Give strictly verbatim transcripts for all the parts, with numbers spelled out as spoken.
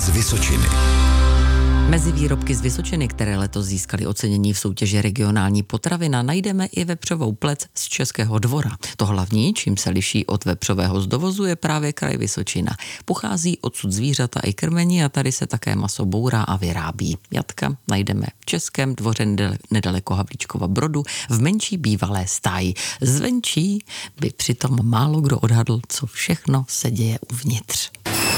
z Vysočiny. Mezi výrobky z Vysočiny, které letos získaly ocenění v soutěži Regionální potravina, najdeme i vepřovou plec z Českého Dvora. To hlavní, čím se liší od vepřového z dovozu, je právě kraj Vysočina. Pochází odsud zvířata i krmení a tady se také maso bourá a vyrábí. Jatka najdeme v Českém Dvoře nedaleko Havlíčkova Brodu v menší bývalé stáji. Zvenčí by přitom málo kdo odhadl, co všechno se děje uvnitř.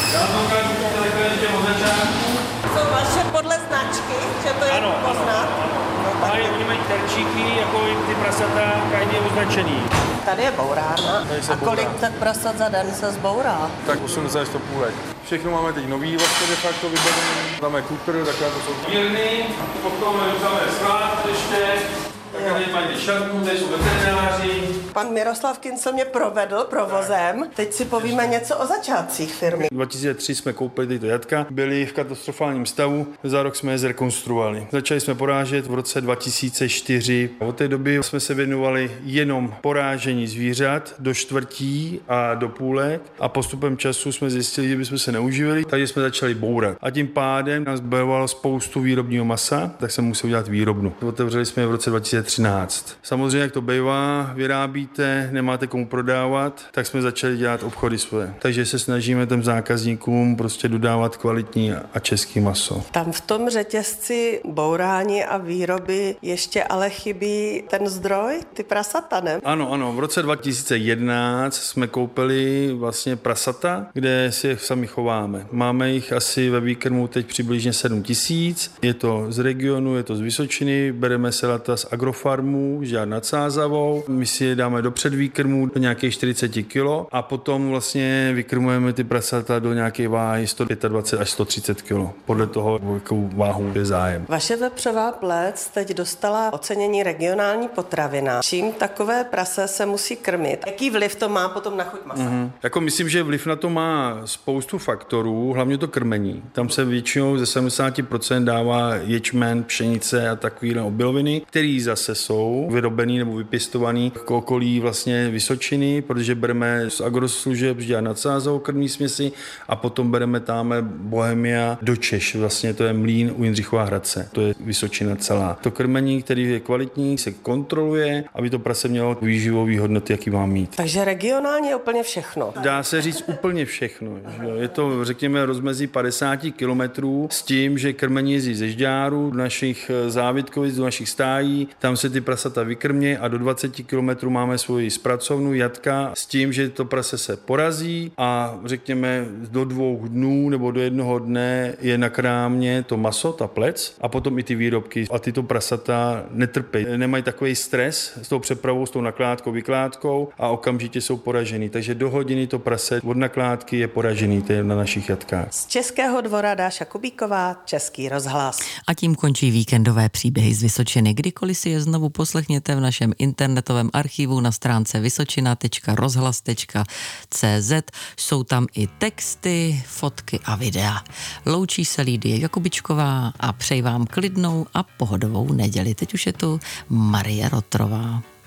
Jsou vaše podle značky, že to je ano, poznat? Ano, ano. Mají, oni mají terčíky, jako jim ty prasata krajně označený. Tady je bourárna. A kolik bourá. Tak prasat za den se zbourá? Tak osmdesát až sto půlek. Všechno máme teď nový vlastně de facto vybavený. Máme kutr, takové to jsou mírny, potom máme sklad ještě. Tady mají šatnu, tady jsou veterináři. Pan Miroslav Kincl mě provedl provozem. Teď si povíme něco o začátcích firmy. dva tisíce tři jsme koupili tyto jatka, byly v katastrofálním stavu, za rok jsme je zrekonstruovali. Začali jsme porážet v roce dva tisíce čtyři. Od té doby jsme se věnovali jenom porážení zvířat do čtvrtí a do půlek a postupem času jsme zjistili, že bychom se neuživili, takže jsme začali bourat. A tím pádem nás bojovalo spoustu výrobního masa, tak jsme museli udělat výrobnu. Otevřeli jsme je v roce dva tisíce třináct. Samozřejmě, jak to bývá, vyrábíte, nemáte komu prodávat, tak jsme začali dělat obchody svoje. Takže se snažíme těm zákazníkům prostě dodávat kvalitní a český maso. Tam v tom řetězci bourání a výroby ještě ale chybí ten zdroj, ty prasata, ne? Ano, ano. V roce dva tisíce jedenáct jsme koupili vlastně prasata, kde si je sami chováme. Máme jich asi ve výkrmu teď přibližně sedm tisíc. Je to z regionu, je to z Vysočiny, bereme selata z Agrofarmu, žád nad Sázavou. My si je dáme do předvýkrmu do nějakých čtyřicet kilo a potom vlastně vykrmujeme ty prasata do nějaké váhy sto dvacet pět až sto třicet kilo. Podle toho, jakou váhu je zájem. Vaše vepřová plec teď dostala ocenění Regionální potravina. Čím takové prase se musí krmit? Jaký vliv to má potom na chuť masa? Mm-hmm. Jako myslím, že vliv na to má spoustu faktorů, hlavně to krmení. Tam se většinou ze sedmdesát procent dává ječmen, pšenice a takovýhle obiloviny, který zase jsou vyrobený nebo vypěstovaný k okolí vlastně Vysočiny, protože bereme z agroslužeb, žďár nad Sázavou krmní směsi a potom bereme tam Bohemia do Češ. Vlastně to je mlýn u Jindřichova Hradce. To je Vysočina celá. To krmení, který je kvalitní, se kontroluje, aby to prase mělo výživový hodnoty, jaký má mít. Takže regionálně je úplně všechno. Dá se říct úplně všechno. Je to, řekněme, rozmezí padesát kilometrů s tím, že krmení jezdí ze žďáru do našich závitkovic, do našich stájí. Tam se ty prasata vykrmě a do dvacet kilometrů máme svoji zpracovnu jatka s tím, že to prase se porazí a řekněme do dvou dnů nebo do jednoho dne je na krámě to maso, ta plec a potom i ty výrobky. A tyto prasata netrpí. Nemají takový stres s tou přepravou, s tou nakládkou, vykládkou a okamžitě jsou poražený. Takže do hodiny to prase od nakládky je poražený, to je na našich jatkách. Z Českého Dvora Dáša Kubíková, Český rozhlas. A tím končí víkendové příběhy z Vysočiny. Kdykoliv si je znovu poslechněte v našem internetovém archivu na stránce vysočina tečka rozhlas tečka cé zet. Jsou tam i texty, fotky a videa. Loučí se Lídie Jakubičková a přeji vám klidnou a pohodovou neděli. Teď už je tu Marie Rotrová.